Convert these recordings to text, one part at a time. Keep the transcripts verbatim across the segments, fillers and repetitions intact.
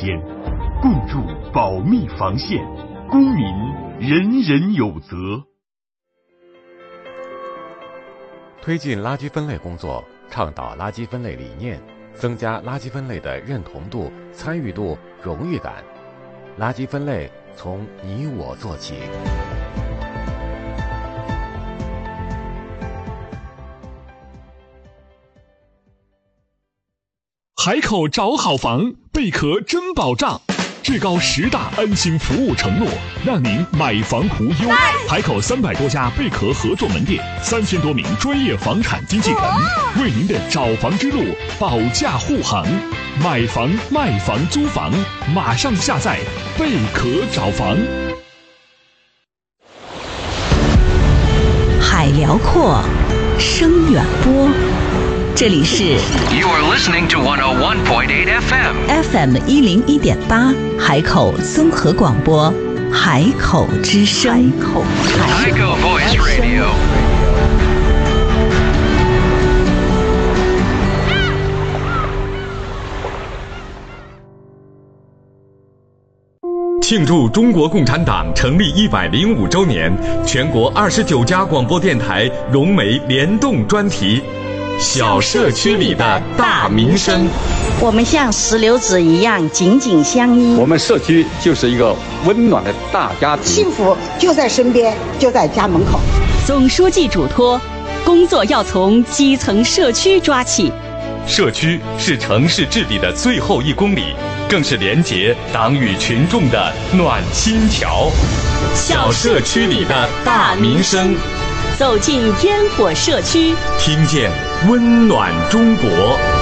间，共筑保密防线，公民人人有责。 推进垃圾分类工作，倡导垃圾分类理念，增加垃圾分类的认同度、参与度、荣誉感。垃圾分类从你我做起。 海口找好房，贝壳真保障，至高十大安心服务承诺，让您买房无忧。海口三百多家贝壳合作门店，三千多名专业房产经纪人，为您的找房之路保驾护航。买房、卖房、租房，马上下载贝壳找房。 海辽阔，声远播。这里是 You are listening to one oh one point eight F M F M 一零一点八海口综合广播，海口之声。海口海口 Voice Radio。 庆祝中国共产党成立一百零五周年，全国二十九家广播电台融媒联动专题。小社区里的大民生， 我们像石榴籽一样紧紧相依。 我们社区就是一个温暖的大家庭， 幸福就在身边，就在家门口。 总书记嘱托，工作要从基层社区抓起。 社区是城市治理的最后一公里，更是连结党与群众的暖心桥。小社区里的大民生， 走进烟火社区， 听见温暖中国。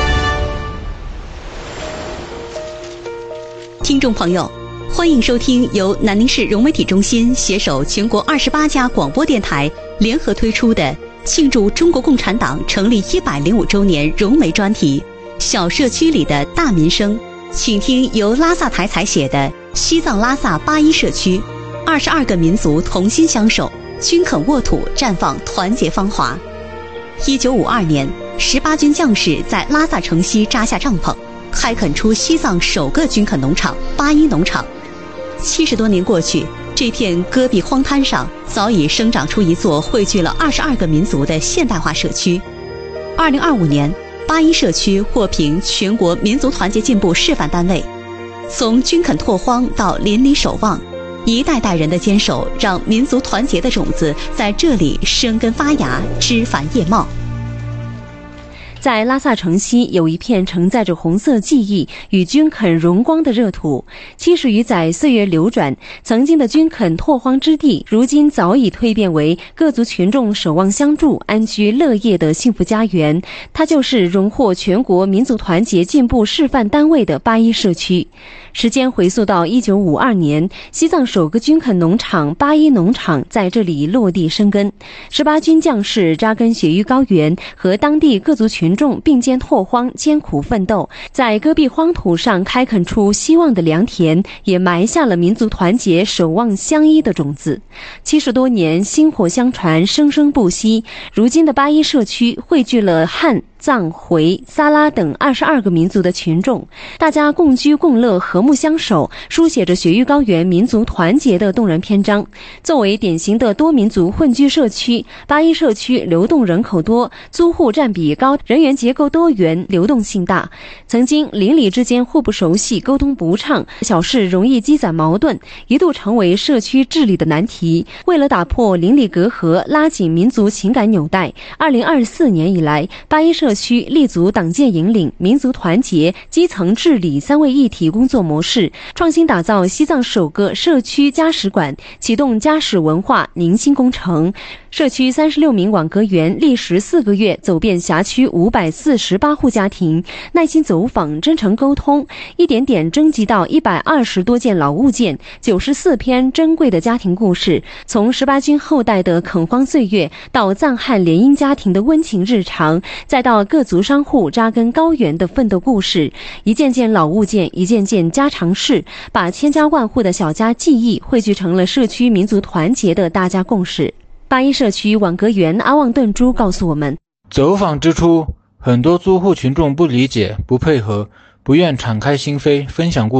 听众朋友，欢迎收听由南宁市融媒体中心携手全国二十八家广播电台联合推出的庆祝中国共产党成立一百零五周年融媒专题《小社区里的大民生》，请听由拉萨台采写的西藏拉萨八一社区，二十二个民族同心相守，均肯沃土，绽放团结芳华。一九五二年，十八军将士在拉萨城西扎下帐篷，开垦出西藏首个均肯农场八一农场。七十多年过去，这片戈壁荒滩上早已生长出一座汇聚了二十二个民族的现代化社区。二零二五年，八一社区获评全国民族团结进步示范单位。从均肯拓荒到邻里守望，一代代人的坚守，让民族团结的种子在这里生根发芽，枝繁叶茂。 在拉萨城西有一片承载着红色记忆与均肯荣光的热土，七十余载岁月流转，曾经的均肯拓荒之地，如今早已蜕变为各族群众守望相助、安居乐业的幸福家园。它就是荣获全国民族团结进步示范单位的八一社区。时间回溯到一九五二年，西藏首个均肯农场八一农场在这里落地生根。十八军将士扎根雪域高原，和当地各族群众并肩拓荒，艰苦奋斗，在戈壁荒土上开垦出希望的良田，也埋下了民族团结、守望相依的种子。七十多年，薪火相传，生生不息。如今的八一社区汇聚了汉、藏、回、撒拉等二十二个民族的群众，大家共居共乐，和睦相守，书写着雪域高原民族团结的动人篇章。作为典型的多民族混居社区，八一社区流动人口多，租户占比高，人员结构多元，流动性大。曾经邻里之间互不熟悉，沟通不畅，小事容易积攒矛盾，一度成为社区治理的难题。为了打破邻里隔阂，拉紧民族情感纽带，二零二四年以来，八一社区立足党建引领、民族团结、基层治理三位一体工作模式，创新打造西藏首个社区家史馆，启动家史文化凝心工程。社区三十六名网格员历时四个月，走遍辖区五百四十八户家庭，耐心走访，真诚沟通，一点点征集到一百二十多件老物件，九十四篇珍贵的家庭故事。从十八军后代的垦荒岁月，到藏汉联姻家庭的温情日常，再到各族商户扎根高原的奋斗故事，一件件老物件，一件件家常事，把千家万户的小家记忆汇聚成了社区民族团结的大家共识。八一社区网格员阿旺顿珠告诉我们， 走访之初，很多租户群众不理解、不配合，不愿敞开心扉分享故事。